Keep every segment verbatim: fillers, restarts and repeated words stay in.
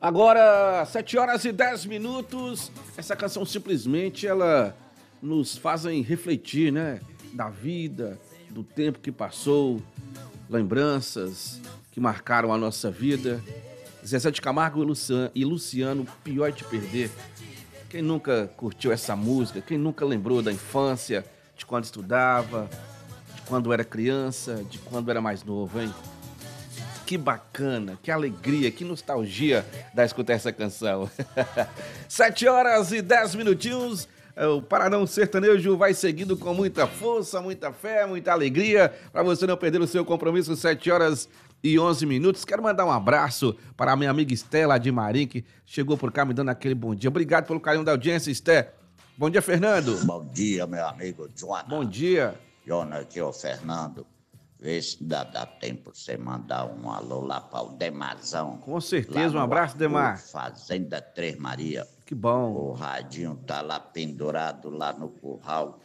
Agora, sete horas e dez minutos, essa canção simplesmente ela nos fazem refletir, né? Da vida, do tempo que passou, lembranças que marcaram a nossa vida. Zezé de Camargo e Luciano, e Luciano, Pior é Te Perder. Quem nunca curtiu essa música? Quem nunca lembrou da infância, de quando estudava, de quando era criança, de quando era mais novo, hein? Que bacana, que alegria, que nostalgia da escutar essa canção. Sete horas e dez minutinhos, o Paradão Sertanejo vai seguindo com muita força, muita fé, muita alegria, para você não perder o seu compromisso. Sete horas e onze minutos. Quero mandar um abraço para a minha amiga Estela de Marim, que chegou por cá me dando aquele bom dia. Obrigado pelo carinho da audiência, Esté. Bom dia, Fernando. Bom dia, meu amigo Jonas. Bom dia. Jonas, aqui é o Fernando. Vê se dá, dá tempo de você mandar um alô lá para o Demarzão. Com certeza, um abraço, Demar. Fazenda Três Maria. Que bom. O radinho tá lá pendurado lá no curral.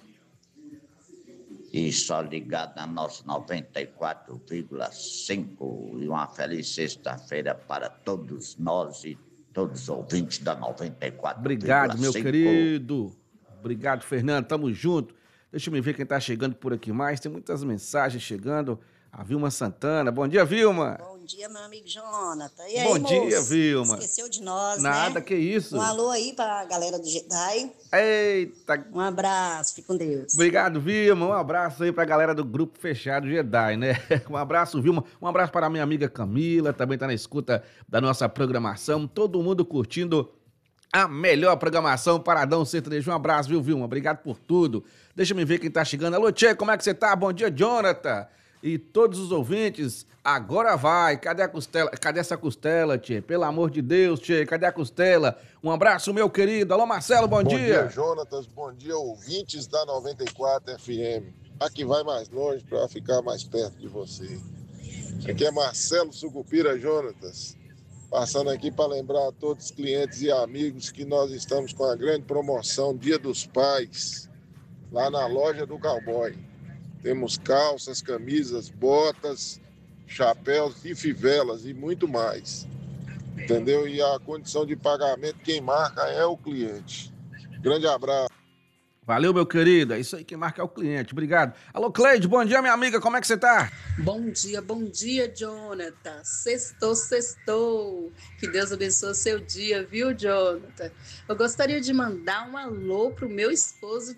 E só ligado na nossa noventa e quatro vírgula cinco. E uma feliz sexta-feira para todos nós e todos os ouvintes da noventa e quatro vírgula cinco. Obrigado, meu querido. Obrigado, Fernando. Tamo junto. Deixa eu ver quem tá chegando por aqui mais. Tem muitas mensagens chegando. A Vilma Santana. Bom dia, Vilma. Bom dia, meu amigo Jonathan. E aí, Bom moço? dia, Vilma. Esqueceu de nós, Nada, né? que isso. Um alô aí pra galera do Jedi. Eita. Um abraço, fique com Deus. Obrigado, Vilma. Um abraço aí pra galera do Grupo Fechado Jedi, né? Um abraço, Vilma. Um abraço para a minha amiga Camila, também tá na escuta da nossa programação. Todo mundo curtindo a melhor programação, Paradão Sertanejo. Um abraço, viu, Vilma? Obrigado por tudo. Deixa eu ver quem tá chegando. Alô, Tchê, como é que você tá? Bom dia, Jonathan. E todos os ouvintes, agora vai. Cadê a costela? Cadê essa costela, Tchê? Pelo amor de Deus, Tchê, cadê a costela? Um abraço, meu querido. Alô, Marcelo, bom, bom dia. Bom dia, Jonatas. Bom dia, ouvintes da noventa e quatro F M. Aqui vai mais longe para ficar mais perto de você. Aqui é Marcelo Sucupira, Jonatas. Passando aqui para lembrar a todos os clientes e amigos que nós estamos com a grande promoção Dia dos Pais, lá na loja do Cowboy. Temos calças, camisas, botas, chapéus e fivelas e muito mais. Entendeu? E a condição de pagamento, quem marca é o cliente. Grande abraço. Valeu, meu querido. É isso aí, quem marca é o cliente. Obrigado. Alô, Cleide, bom dia, minha amiga. Como é que você tá? Bom dia, bom dia, Jonathan. Sextou, sextou. Que Deus abençoe o seu dia, viu, Jonathan? Eu gostaria de mandar um alô pro meu esposo,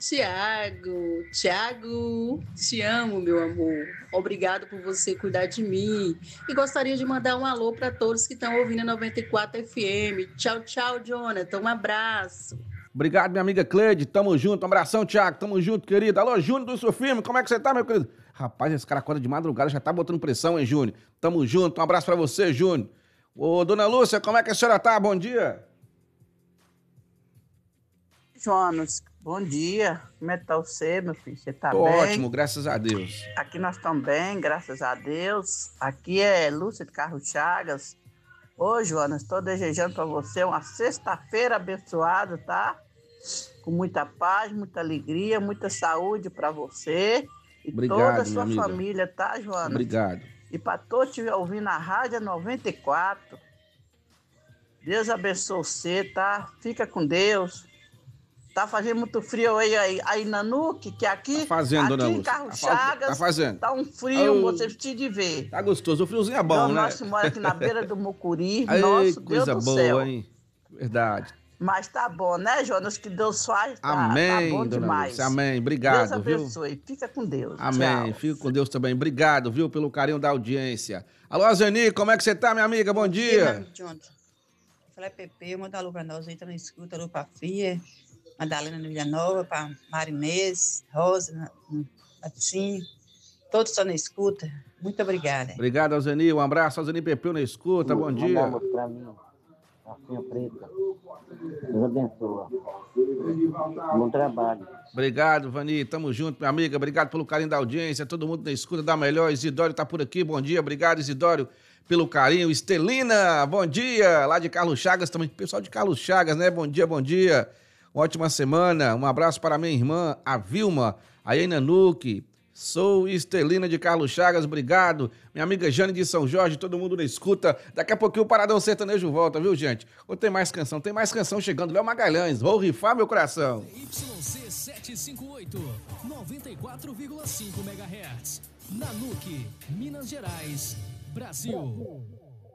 Tiago. Tiago, te amo, meu amor. Obrigado por você cuidar de mim. E gostaria de mandar um alô para todos que estão ouvindo a noventa e quatro F M. Tchau, tchau, Jonathan. Um abraço. Obrigado, minha amiga Cleide. Tamo junto. Um abração, Thiago. Tamo junto, querido. Alô, Júnior do Seu Firme. Como é que você tá, meu querido? Rapaz, esse cara acorda de madrugada, já tá botando pressão, hein, Júnior? Tamo junto. Um abraço pra você, Júnior. Ô, dona Lúcia, como é que a senhora tá? Bom dia. Jonas, bom dia. Como é que tá você, meu filho? Você tá Tô bem? ótimo, graças a Deus. Aqui nós estamos bem, graças a Deus. Aqui é Lúcia de Carlos Chagas. Ô, Jonas, estou desejando para você uma sexta-feira abençoada, tá? Com muita paz, muita alegria, muita saúde para você e Obrigado, toda a sua minha amiga. família, tá, Jonas? Obrigado. E para todos que estiverem ouvindo a Rádio noventa e quatro, Deus abençoe você, tá? Fica com Deus. Tá fazendo muito frio aí, aí, aí na Nuque, que aqui, Tá fazendo, aqui dona em Lúcia. Carlos Tá fa- Chagas, tá fazendo. tá um frio, Oh. você precisa de ver. Tá gostoso. O friozinho é bom, Nós, né? nós que mora aqui na beira do Mucuri, Ei, nosso Deus coisa do boa, céu. hein? Verdade. Mas tá bom, né, Jonas? Que Deus faz, tá, Amém, tá bom dona demais. Lúcia. Amém. Obrigado, Deus viu? abençoe. Fica com Deus. Amém. Tchau. Fico com Deus também. Obrigado, viu, pelo carinho da audiência. Alô, Azeni, como é que você tá, minha amiga? Bom meu dia. amigo Jonathan. Fala Pepe, manda alô pra nós aí, tá na escuta, alô pra Fia, Madalena no Villanova, pra Marinês, Rosa, Patinho. Todos estão na escuta. Muito obrigada. Obrigado, Azeni. Um abraço, Azeni Pepeu na escuta. Bom dia. Mandamos pra mim, Rafinha Preta. Deus abençoa. Bom trabalho. Obrigado, Vani. Tamo junto, minha amiga. Obrigado pelo carinho da audiência. Todo mundo na escuta da melhor. Isidório tá por aqui. Bom dia. Obrigado, Isidório, pelo carinho. Estelina, bom dia. Lá de Carlos Chagas também. Pessoal de Carlos Chagas, né? Bom dia, bom dia. Ótima semana. Um abraço para minha irmã, a Vilma, a Eina Nuque, Sou Estelina de Carlos Chagas, obrigado. Minha amiga Jane de São Jorge, todo mundo na escuta. Daqui a pouquinho o Paradão Sertanejo volta, viu, gente? Ou tem mais canção? Tem mais canção chegando. Léo Magalhães, vou rifar meu coração. Y C setecentos e cinquenta e oito, noventa e quatro vírgula cinco megahertz. Nanuque, Minas Gerais, Brasil.